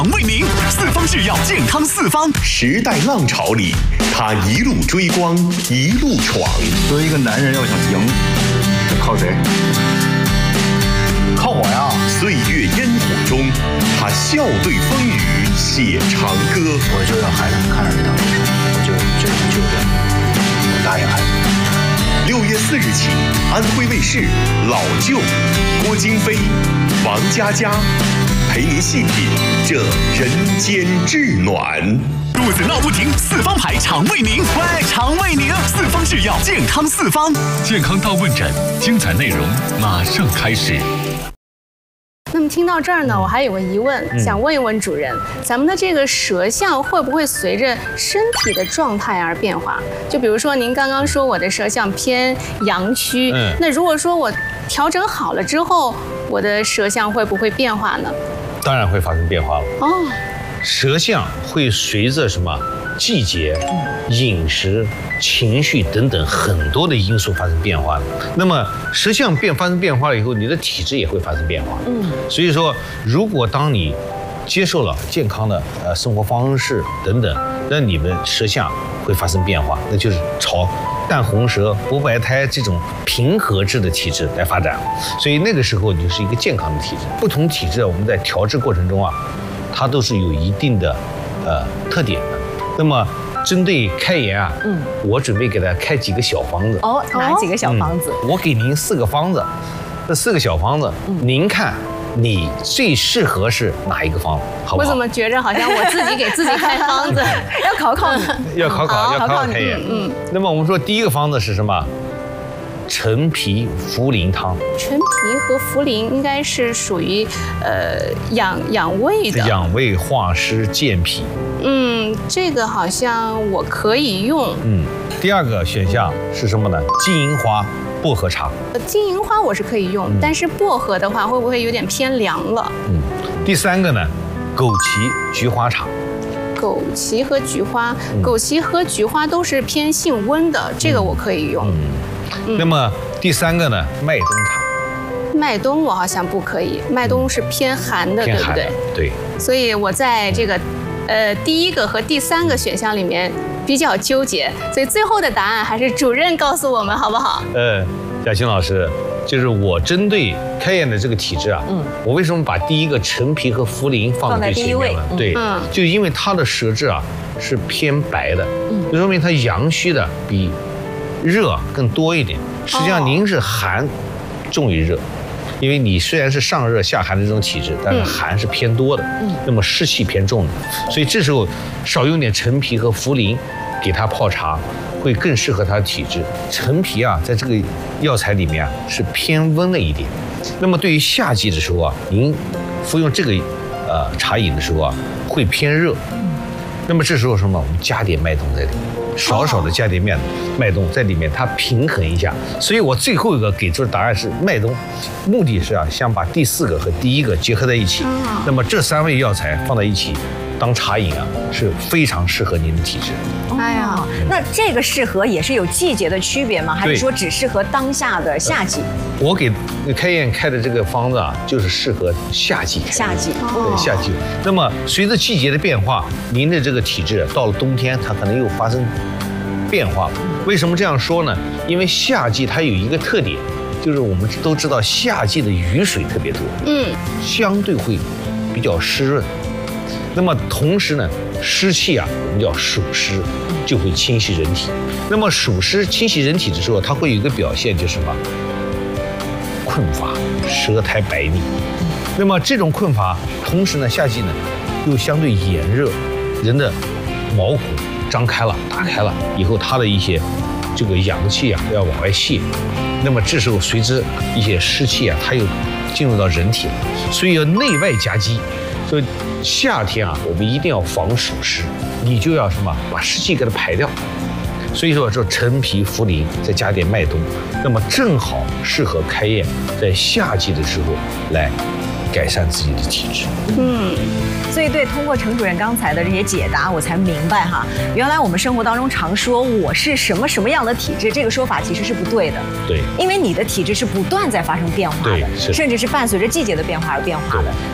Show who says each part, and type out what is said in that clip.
Speaker 1: 为您四方是要健康四方。
Speaker 2: 时代浪潮里，他一路追光，一路闯。
Speaker 3: 作为一个男人，要想赢，靠谁？
Speaker 2: 靠我呀！岁月烟火中，他笑对风雨，写长歌。
Speaker 3: 我就要孩子看上这趟旅程，我就我答应孩子。
Speaker 2: 6月4日起，安徽卫视《老舅》，郭京飞、王佳佳陪您细品这人间至暖。
Speaker 1: 肚子闹不停，四方牌肠胃宁，喂，肠胃宁，四方是要健康四方。健康到问诊，精彩内容马上开始。
Speaker 4: 那么听到这儿呢，我还有个疑问，想问一问主任，咱们的这个舌象会不会随着身体的状态而变化？就比如说您刚刚说我的舌象偏阳虚，那如果说我调整好了之后，我的舌象会不会变化呢？
Speaker 5: 当然会发生变化了。
Speaker 4: 哦，
Speaker 5: 舌象会随着什么季节、饮食、情绪等等很多的因素发生变化的。那么舌象发生变化了以后，你的体质也会发生变化。所以说，如果当你接受了健康的生活方式等等，那你们舌象会发生变化，那就是朝淡红舌、薄白苔这种平和质的体质来发展。所以那个时候你就是一个健康的体质。不同体质我们在调制过程中啊，它都是有一定的特点的。那么针对开颜啊，我准备给他开几个小方子。
Speaker 6: 哦，哪几个小方子？
Speaker 5: 我给您4个方子，这4个小方子，您看你最适合是哪一个方子，好不好？
Speaker 4: 我怎么觉着好像我自己给自己开方子？
Speaker 6: 要考考你，
Speaker 5: 要考开颜。那么我们说第一个方子是什么？陈皮茯苓汤。
Speaker 4: 陈皮和茯苓应该是属于养胃的，
Speaker 5: 养胃化湿健脾。
Speaker 4: 这个好像我可以用。
Speaker 5: 第二个选项是什么呢？金银花薄荷茶。
Speaker 4: 金银花我是可以用，但是薄荷的话会不会有点偏凉了？
Speaker 5: 第三个呢？枸杞菊花茶。
Speaker 4: 枸杞和菊花，枸杞和菊花都是偏性温的，这个我可以用。
Speaker 5: 那么第三个呢？麦冬茶。
Speaker 4: 麦冬我好像不可以，麦冬是偏寒的，对不对？
Speaker 5: 对。所
Speaker 4: 以我在这个第一个和第三个选项里面比较纠结，所以最后的答案还是主任告诉我们好不好？
Speaker 5: 贾青老师，就是我针对开颜的这个体质啊，我为什么把第一个陈皮和茯苓放在最前面呢？对，就因为它的舌质啊是偏白的，就说明它阳虚的比热更多一点。实际上您是寒重于热。因为你虽然是上热下寒的这种体质，但是寒是偏多的，那么湿气偏重的，所以这时候少用点陈皮和茯苓给它泡茶，会更适合它的体质。陈皮啊，在这个药材里面啊是偏温了一点，那么对于夏季的时候啊，您服用这个茶饮的时候啊会偏热，那么这时候什么？我们加点麦冬在里面。少少的加点麦冬在里面，它平衡一下。所以我最后一个给出的答案是麦冬，目的是想把第4个和第1个结合在一起。那么这3味药材放在一起当茶饮啊，是非常适合您的体质。
Speaker 6: 哎呀，那这个适合也是有季节的区别吗？还是说只适合当下的夏季？
Speaker 5: 我给开颜开的这个方子啊，就是适合夏季开。
Speaker 6: 夏季，
Speaker 5: 对，夏季。那么随着季节的变化，您的这个体质到了冬天，它可能又发生变化了。为什么这样说呢？因为夏季它有一个特点，就是我们都知道夏季的雨水特别多，相对会比较湿润。那么同时呢，湿气啊，我们叫暑湿，就会侵袭人体。那么暑湿侵袭人体的时候，它会有一个表现，就是什么？困乏，舌苔白腻。那么这种困乏，同时呢，夏季呢又相对炎热，人的毛孔张开了、打开了以后，它的一些这个阳气啊要往外泄。那么这时候随之一些湿气啊，它又进入到人体了，所以要内外夹击。所以夏天啊，我们一定要防暑湿，你就要什么把湿气给它排掉。所以说这陈皮、茯苓再加点麦冬，那么正好适合开颜，在夏季的时候来改善自己的体质。
Speaker 6: 所以通过程主任刚才的这些解答，我才明白哈，原来我们生活当中常说我是什么样的体质，这个说法其实是不对的。
Speaker 5: 对，
Speaker 6: 因为你的体质是不断在发生变化的，
Speaker 5: 对，甚
Speaker 6: 至是伴随着季节的变化而变化的。